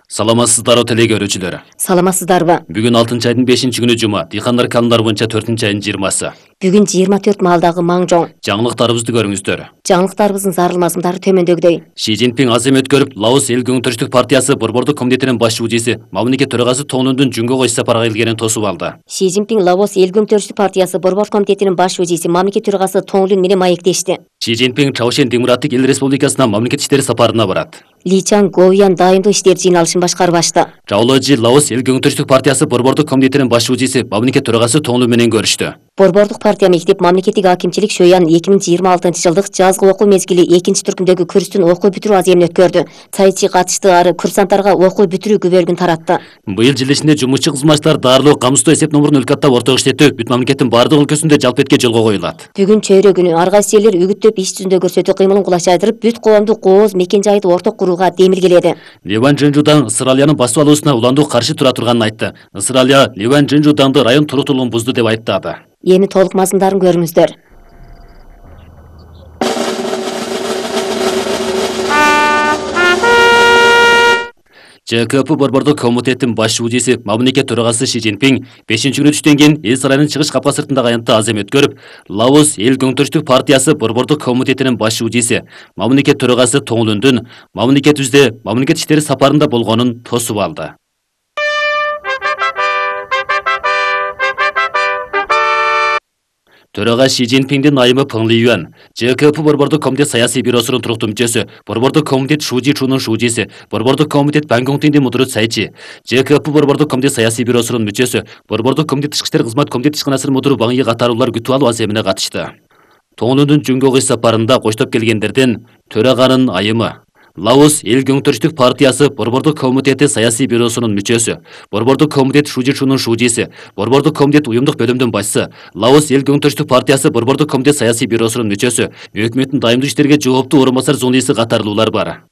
Саламатсыздар теле көрүүчүлөр. Саламатсыздарбы? Бүгүн 6 айдын 5 күнү жума. Дыйкандар календарь боюнча 4 айдын 20-сы. Бүгүн 24 маалдагы маң жоң. Жаңылыктарыбызды көрүңүздөр. Жаңылыктарыбыздын зарыл мазмундары төмөндөгүдөй. Ши Цзиньпин азем өткөрүп, Лаос эл көңүтүрүштүк партиясы борбордук комитетинин баш учуучусу, мамлекет төрагасы Тоонундун Жүнгөгө иш сапарга келгенин тосуп алды. Ши Цзиньпин Лаос эл көңүтүрүштүк партиясы борбордук комитетинин баш учуучусу, мамлекет төрагасы Тоонлун менен маектешти. Ши Цзиньпин Чаошен Демократик эл республикасына мамлекет иштери сапарына барат. Ли Чан Говян дайымдуу иштер жыйналышын башкарып ачты. Чаоложи Лаос эл көңүтүрүштүк партиясы борбордук комитетинин баш учуучусу, мамлекет төрагасы Тоонлун менен көрүштү. Борбордук партия мектеп мамлекеттик акимчилик Шөян 2026 жылдык жазгы окуу мезгили 2-түркүмдөгү курстун окуу бүтүрүү аземин өткөрдү. Саясий катыштыгары курсанттарга окуу бүтүрүү күбөлүгүн таратты. Быйыл жыл ичинде жумушчу кызматчылар даарылоо камсыздоо эсеп номурун өлкөттө ортого иштетүү бүт мамлекеттин бардык өлкөсүндө жалпы этке жолго коюлат. Бүгүн чөйрө күнү ар кайсы элдер үгүттөп иш жүзүндө көрсөтүү кыймылын кулачайдырып, бүт коомдук кооз мекен жайды орток курууга демилгеледи. Ливан Жынжудан Ысыралиянын басып алуусуна уландуу каршы тура турганын айтты. Ысыралия Ливан Жынжуданды район туруктуулугун бузду деп айыптады. Эми толук мазмундарын көрүңүздөр. ЖКП борбордук комитеттин баш учуучусу, мамлекет төрагасы Ши Цзиньпин 5-күнү түштөн кийин эл сарайынын чыгыш капка сыртындагы аянтта азем өткөрүп, Лаос эл көңүтүрүштүк партиясы борбордук комитетинин баш учуучусу, мамлекет төрагасы Тоонлундун мамлекетибизде мамлекет иштери сапарында болгонун тосуп алды. Төрага Ши Цзиньпиндин айымы Пeng Лiyuan, ЖКП борбордук комитет саясий бюросунун туруктуу мүчөсү, борбордук комитет Шужи Чунун шужису, борбордук комитет Бангонгтиндин мудуру Цайчи, ЖКП борбордук комитет саясий бюросунун мүчөсү, борбордук комитет тышкы иштер кызмат комитет ишканасынын мудуру Ваң Йи катарлуулар күтүп алуу аземине катышты. Тоонундун Жүнгөгө иш сапарында коштоп келгендерден төраганын айымы Лаос эл көңүтүрүштүк партиясы борбордук комитети саясий бюросунун мүчөсү, борбордук комитет Шужи Чунун шужису, борбордук комитет уюмдук бөлүмдүн башчысы, Лаос эл көңүтүрүштүк партиясы борбордук комитет саясий бюросунун мүчөсү, өкмөттүн дайымдуу иштерге жооптуу орун басар зунлиси катарлуулар бар.